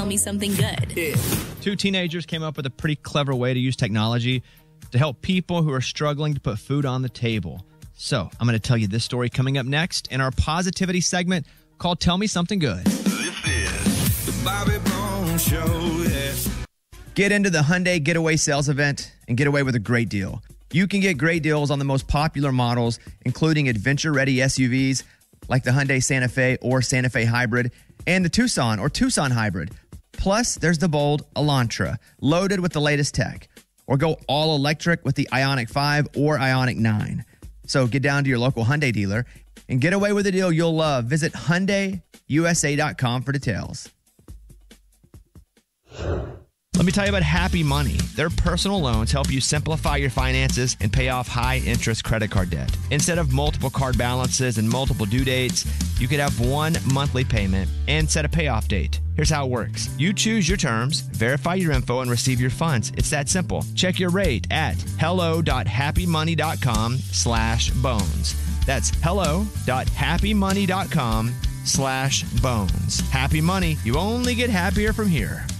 Me Something Good. Yeah. Two teenagers came up with a pretty clever way to use technology to help people who are struggling to put food on the table. So I'm going to tell you this story coming up next in our positivity segment called Tell Me Something Good. This is the Bobby Bones Show. Yes. Get into the Hyundai Getaway Sales Event and get away with a great deal. You can get great deals on the most popular models, including adventure-ready SUVs like the Hyundai Santa Fe or Santa Fe Hybrid and the Tucson or Tucson Hybrid. Plus, there's the bold Elantra, loaded with the latest tech. Or go all electric with the Ioniq 5 or Ioniq 9. So get down to your local Hyundai dealer and get away with a deal you'll love. Visit HyundaiUSA.com for details. Let me tell you about Happy Money. Their personal loans help you simplify your finances and pay off high-interest credit card debt. Instead of multiple card balances and multiple due dates, you could have one monthly payment and set a payoff date. Here's how it works. You choose your terms, verify your info, and receive your funds. It's that simple. Check your rate at hello.happymoney.com/bones. That's hello.happymoney.com/bones. Happy Money. You only get happier from here.